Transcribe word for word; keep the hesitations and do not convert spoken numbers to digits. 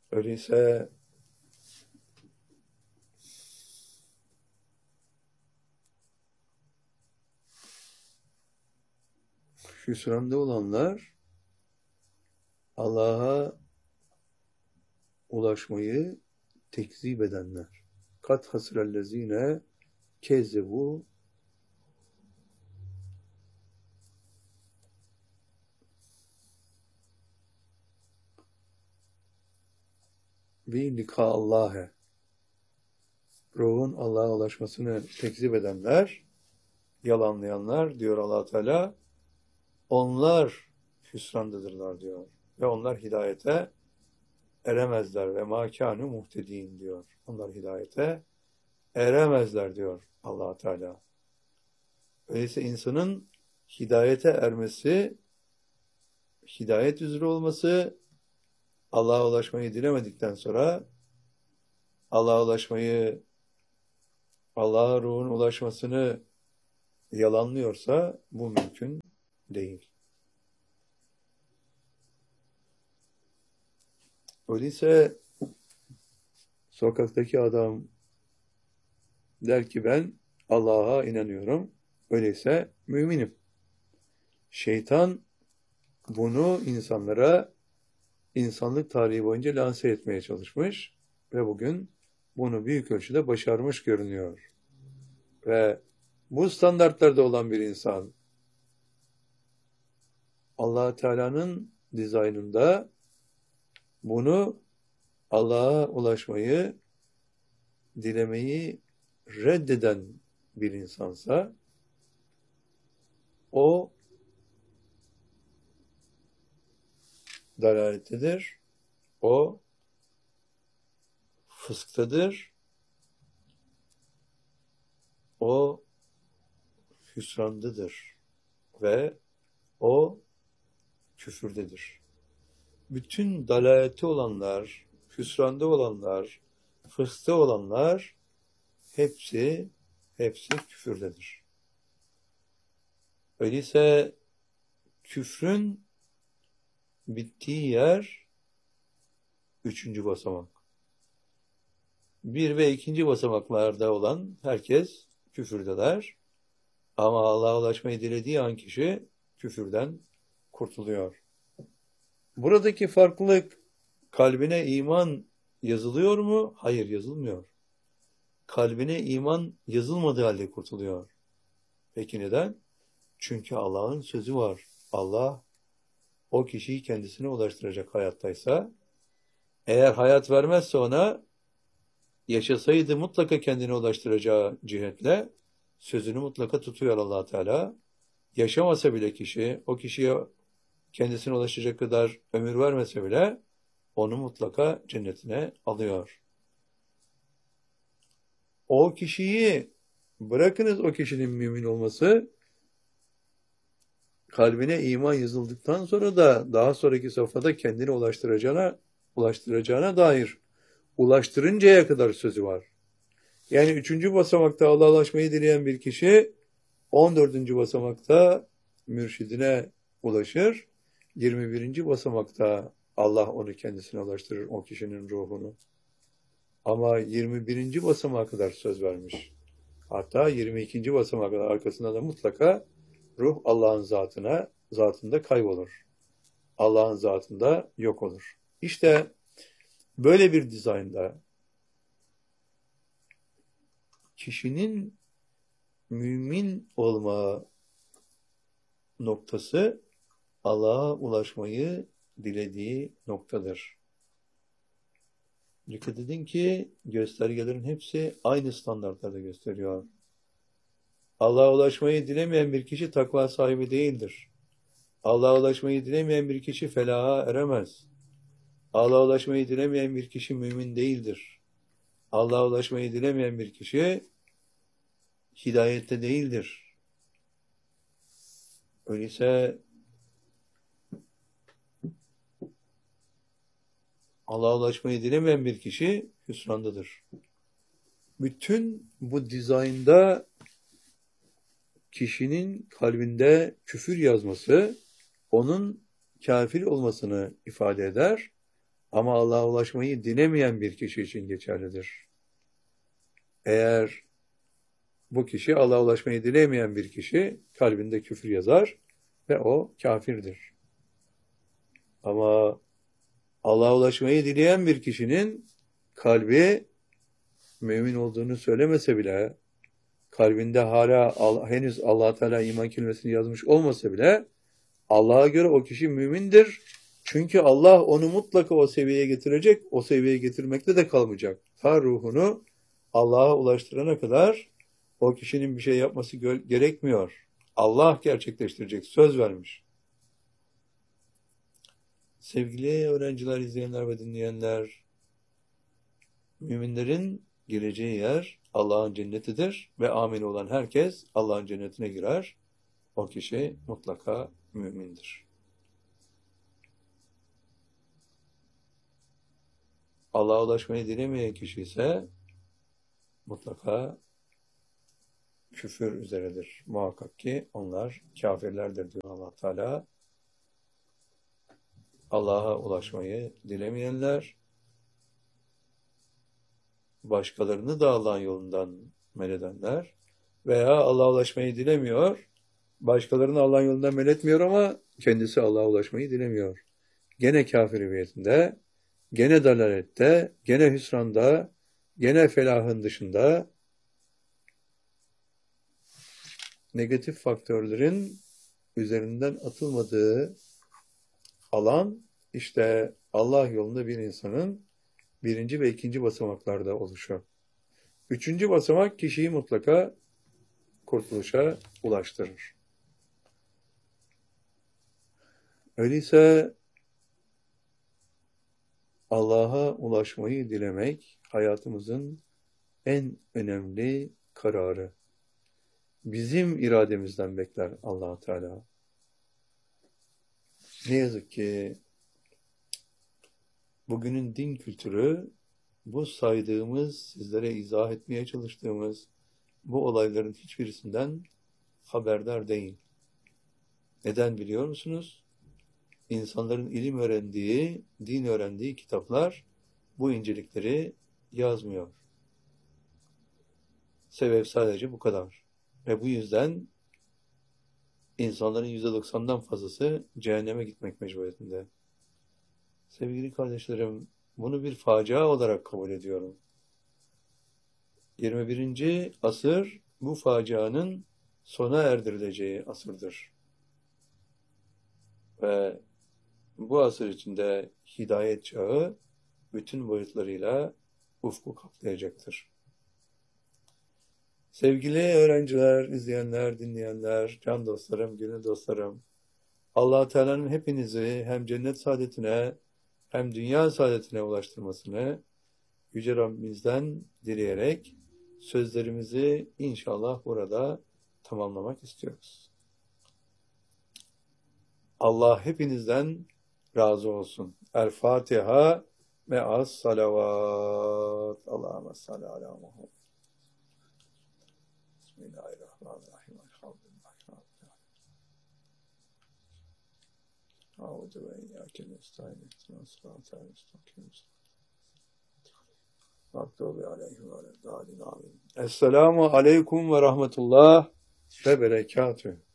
Öyleyse hüsranda olanlar Allah'a ulaşmayı tekzip edenler. Kat hasrellezine kezzebu bi lika Allah'e. Ruhun Allah'a ulaşmasını tekzip edenler, yalanlayanlar diyor Allah Teala, onlar hüsrandadırlar diyor. Ve onlar hidayete eremezler ve mâkânû muhtedîn diyor. Onlar hidayete eremezler diyor Allah Teala. Öyleyse insanın hidayete ermesi, hidayet üzere olması, Allah'a ulaşmayı dilemedikten sonra Allah'a ulaşmayı, Allah'a ruhun ulaşmasını yalanlıyorsa bu mümkün değil. Öyleyse sokaktaki adam der ki ben Allah'a inanıyorum. Öyleyse müminim. Şeytan bunu insanlara insanlık tarihi boyunca lanse etmeye çalışmış ve bugün bunu büyük ölçüde başarmış görünüyor. Ve bu standartlarda olan bir insan Allah Teala'nın dizaynında bunu Allah'a ulaşmayı, dilemeyi reddeden bir insansa o dalalettedir, o fısktadır, o hüsrandadır ve o küfürdedir. Bütün dalalette olanlar, hüsranda olanlar, fıskta olanlar hepsi, hepsi küfürdedir. Öyleyse küfrün bittiği yer üçüncü basamak. Bir ve ikinci basamaklarda olan herkes küfürdeler. Ama Allah'a ulaşmayı dilediği an kişi küfürden kurtuluyor. Buradaki farklılık kalbine iman yazılıyor mu? Hayır, yazılmıyor. Kalbine iman yazılmadığı halde kurtuluyor. Peki neden? Çünkü Allah'ın sözü var. Allah o kişiyi kendisine ulaştıracak hayattaysa, eğer hayat vermezse ona, yaşasaydı mutlaka kendine ulaştıracağı cihetle sözünü mutlaka tutuyor Allah Teala. Yaşamasa bile kişi, o kişiye kendisine ulaşacak kadar ömür vermese bile onu mutlaka cennetine alıyor. O kişiyi bırakınız, o kişinin mümin olması, kalbine iman yazıldıktan sonra da daha sonraki safhada kendini ulaştıracağına ulaştıracağına dair ulaştırıncaya kadar sözü var. Yani üçüncü basamakta Allah'a ulaşmayı dileyen bir kişi on dördüncü basamakta mürşidine ulaşır. yirmi birinci basamakta Allah onu kendisine ulaştırır, o kişinin ruhunu. Ama yirmi birinci basamağa kadar söz vermiş. Hatta yirmi ikinci basamağa kadar arkasında da mutlaka ruh Allah'ın zatına, zatında kaybolur. Allah'ın zatında yok olur. İşte böyle bir dizaynda kişinin mümin olma noktası Allah'a ulaşmayı dilediği noktadır. Dikkat edin ki göstergelerin hepsi aynı standartlarda gösteriyor. Allah'a ulaşmayı dilemeyen bir kişi takva sahibi değildir. Allah'a ulaşmayı dilemeyen bir kişi felaha eremez. Allah'a ulaşmayı dilemeyen bir kişi mümin değildir. Allah'a ulaşmayı dilemeyen bir kişi hidayette değildir. Öyleyse Allah'a ulaşmayı dilemeyen bir kişi hüsrandadır. Bütün bu dizaynda kişinin kalbinde küfür yazması onun kafir olmasını ifade eder. Ama Allah'a ulaşmayı dilemeyen bir kişi için geçerlidir. Eğer bu kişi Allah'a ulaşmayı dilemeyen bir kişi kalbinde küfür yazar ve o kafirdir. Ama Allah'a ulaşmayı dileyen bir kişinin kalbi mümin olduğunu söylemese bile, kalbinde hala Allah, henüz Allah Teala iman kelimesini yazmış olmasa bile Allah'a göre o kişi mümindir. Çünkü Allah onu mutlaka o seviyeye getirecek, o seviyeye getirmekte de kalmayacak. Ta ruhunu Allah'a ulaştırana kadar o kişinin bir şey yapması gerekmiyor. Allah gerçekleştirecek, söz vermiş. Sevgili öğrenciler, izleyenler ve dinleyenler, müminlerin gireceği yer Allah'ın cennetidir ve amin olan herkes Allah'ın cennetine girer. O kişi mutlaka mümindir. Allah'a ulaşmayı dilemeyen kişi ise mutlaka küfür üzeredir. Muhakkak ki onlar kafirlerdir diyor Allah Teala. Allah'a ulaşmayı dilemeyenler, başkalarını da Allah'ın yolundan men edenler veya Allah'a ulaşmayı dilemiyor, başkalarını Allah'ın yolundan men etmiyor ama kendisi Allah'a ulaşmayı dilemiyor. Gene kafir hüviyetinde, gene dalalette, gene hüsranda, gene felahın dışında negatif faktörlerin üzerinden atılmadığı alan işte Allah yolunda bir insanın birinci ve ikinci basamaklarda oluşu. Üçüncü basamak kişiyi mutlaka kurtuluşa ulaştırır. Öyleyse Allah'a ulaşmayı dilemek hayatımızın en önemli kararı. Bizim irademizden bekler Allah Teala. Ne yazık ki bugünün din kültürü bu saydığımız, sizlere izah etmeye çalıştığımız bu olayların hiçbirisinden haberdar değil. Neden biliyor musunuz? İnsanların ilim öğrendiği, din öğrendiği kitaplar bu incelikleri yazmıyor. Sebep sadece bu kadar. Ve bu yüzden insanların yüzde doksandan fazlası cehenneme gitmek mecburiyetinde. Sevgili kardeşlerim, bunu bir facia olarak kabul ediyorum. yirmi birinci asır bu facianın sona erdirileceği asırdır. Ve bu asır içinde hidayet çağı bütün boyutlarıyla ufku kaplayacaktır. Sevgili öğrenciler, izleyenler, dinleyenler, can dostlarım, gönül dostlarım, Allah Teala'nın hepinizi hem cennet saadetine hem dünya saadetine ulaştırmasını Yüce Rabbimizden dileyerek sözlerimizi inşallah burada tamamlamak istiyoruz. Allah hepinizden razı olsun. El Fatiha ve as salavat. Allahümme salli ala Muhammed. Bismillahirrahmanirrahim. Euzu ve iyyake nestaîn. Sıratal müstakîm. Mağdûbi aleyhim ve leddâlin. Amin. Esselamu aleyküm ve rahmetullah ve berekatühü.